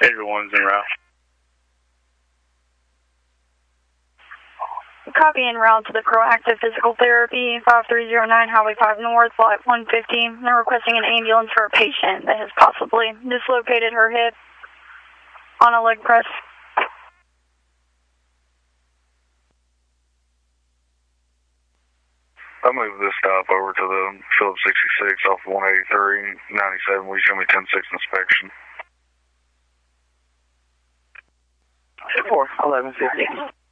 Everyone's en route. Copy en route to the Proactive Physical Therapy, 5309 Highway 5 North, Lot 150. They're requesting an ambulance for a patient that has possibly dislocated her hip on a leg press. I moved this stop over to the Phillips 66 off 183-97. Will you show me 10-6 inspection? 4-11-50.